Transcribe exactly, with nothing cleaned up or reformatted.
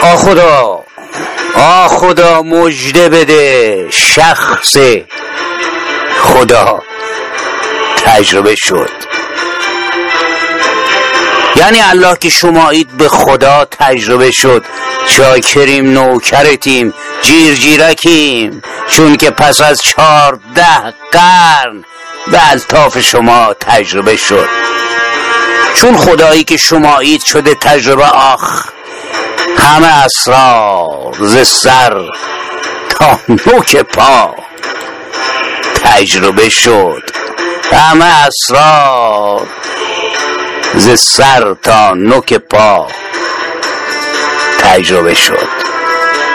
آ خدا آ خدا مژده بده، شخص خدا تجربه شد. یعنی الله که شمایید به خدا تجربه شد. چاکریم، نوکرتیم، جیر جیرکیم، چون که پس از چهارده قرن به الطاف شما تجربه شد. چون خدایی که شمایید شده تجربه. آخ همه اسرار ز سر تا نوک پا تجربه شد. همه اسرار ز سر تا نوک پا تجربه شد.